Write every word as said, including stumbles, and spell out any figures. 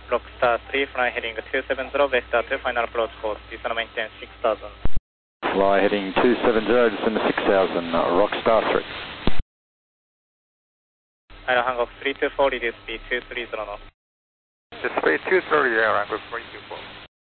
Rockstar three, fly heading two seven zero, vector two, final approach course, descend maintain six thousand. Fly heading two seven zero, descend six thousand, Rockstar three. Final hangoff three two four, reduce speed two three zero knots. Display two thirty, air angle three two four.